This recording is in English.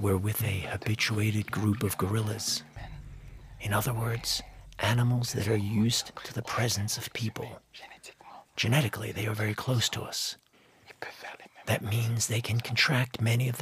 we're with a habituated group of gorillas. In other words, animals that are used to the presence of people. Genetically, they are very close to us. That means they can contract many of the